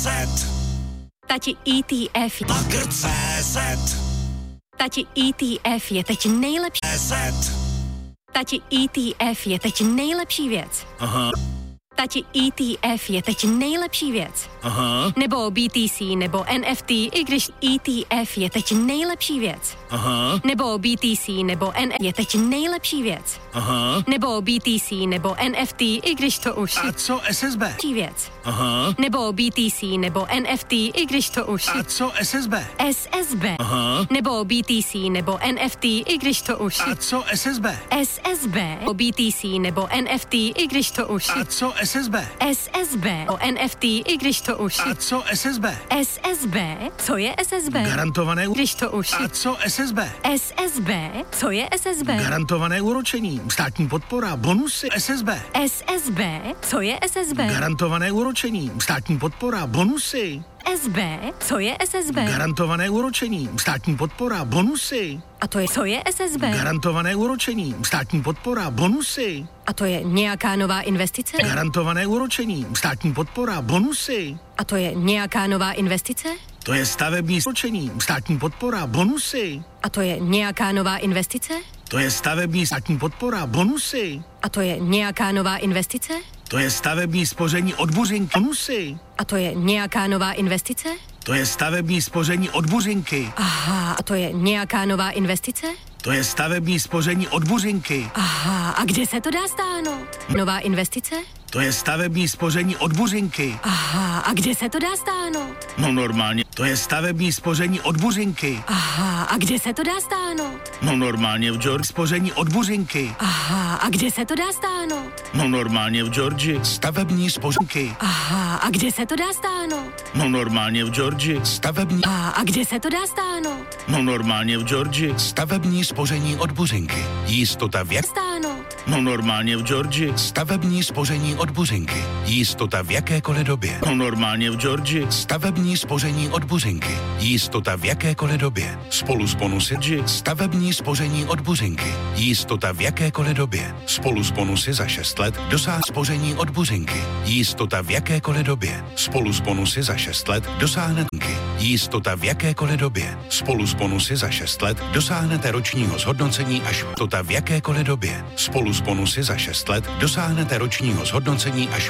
Tati, ETF. Bagr.cz. Tati, ETF je teď nejlepší. Tati, ETF je teď nejlepší věc. Aha. Tati, ETF je teď nejlepší věc. Aha. Nebo BTC, nebo NFT, i když ETF je teď nejlepší věc. Aha. Nebo BTC, nebo NFT je teď nejlepší věc. Aha. Nebo BTC, nebo NFT, i když to už A co SSB? je věc. Aha. Nebo BTC, nebo NFT, i když to už A co SSB? SSB. Aha. Nebo BTC, nebo NFT, i když to už A co SSB? SSB. Nebo BTC, nebo NFT, i když to už A co SSB? SSB. O NFT, i když to už A co SSB? SSB. Co je SSB? Garantované Když to už A co SSB? SSB. Co je SSB? Garantované úročení, státní podpora, bonusy SSB. SSB. Co je SSB? Garantované úročení, státní podpora, bonusy. SB. Co je SSB? Garantované úročení, státní podpora, bonusy. A to je co je SSB? Garantované úročení, státní podpora, bonusy. A to je nějaká nová investice? Garantované úročení, státní podpora, bonusy. A to je nějaká nová investice? To je stavební úročení, státní podpora, bonusy. A to je nějaká nová investice? To je stavební státní podpora, bonusy. A to je nějaká nová investice? To je stavební spoření od Buřinky, bonusy. A to je nějaká nová investice? To je stavební spoření od Buřinky. Aha, a to je nějaká nová investice? To je stavební spoření od Buřinky. Aha, a kde se to dá stáhnout? Nová investice? To je stavební spoření od Buřinky. Aha, a kde se to dá stáhnout? No normálně, to je stavební spoření od Buřinky. Aha, a kde se to dá stáhnout? No normálně v Georgii spoření od Buřinky. Aha, a kde se to dá stáhnout? No normálně v Georgii stavební spoření. Aha, a kde se to dá stáhnout? No normálně v Georgii stavební. Aha, a kde se to dá stáhnout? No normálně v Georgii Stavební spoření od Buřinky. Jistota věk. Stáhnout. No normálně v Georgii Stavební spoření od Buřinky. Jistota v jakékoliv době. No normálně v Georgii Stavební spoření od Buřinky. Jistota v jakékoliv době. Spolu s bonusy. Stavební spoření od Buřinky. Jistota v jakékoliv době. Spolu s bonusy za 6 let dosáhne spoření od Buřinky. Jistota v jakékoliv době. Spolu s bonusy za 6 let dosáhnete. Jistota v jakékoliv době. Spolu s bonusy za 6 let dosáhnete ročního zhodnocení až jistota v jakékoliv době. Spolu s bonusy za 6 let dosáhnete ročního zhodnocení až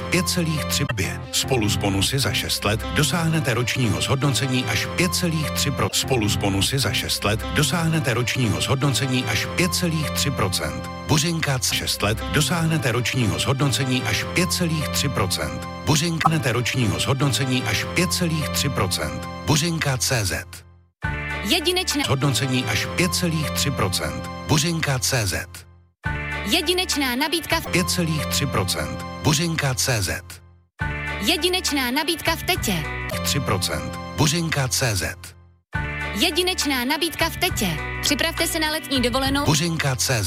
5,3. Spolu s bonusy za 6 let dosáhnete ročního zhodnocení až 5,3. Spolu s bonusy za 6 let dosáhnete ročního zhodnocení až 5,3%. Buřinka 6 let dosáhnete ročního zhodnocení až 5,3%. Buřinka ročního zhodnocení až 5,3%. Buřinka.cz. Jedinečné. Zhodnocení až 5,3%. Buřinka.cz. Jedinečná nabídka 5,3%. Buřinka.cz. Jedinečná nabídka v Tetě. 3%. Buřinka.cz. Jedinečná nabídka v Tetě. Připravte se na letní dovolenou. Buřinka.cz.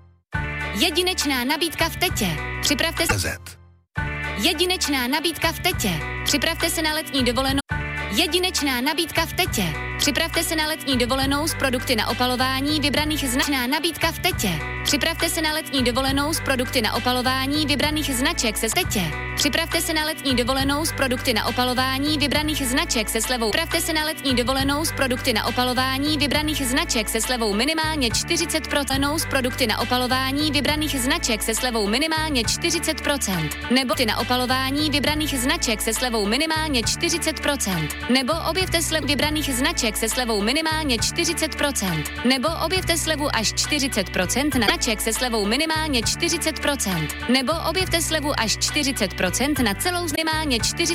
Jedinečná nabídka v Tetě. Připravte se. Jedinečná nabídka v Tetě. Připravte se na letní dovolenou. Jedinečná nabídka v Tetě. Připravte se na letní dovolenou s produkty na opalování vybraných značná nabídka v Tetě. Připravte se na letní dovolenou s produkty na opalování vybraných značek se Tetě. Připravte se na letní dovolenou s produkty na opalování vybraných značek se slevou. Připravte se na letní dovolenou s produkty na opalování vybraných značek se slevou minimálně 40% s produkty na opalování vybraných značek se slevou minimálně 40%. Nebo ty na opalování vybraných značek se slevou minimálně 40%. Nebo objevte slevu vybraných značek se slevou minimálně 40%. Nebo objevte slevu až 40% na značek se slevou minimálně 40%. Nebo objevte slevu až 40% na celou minimálně 40%.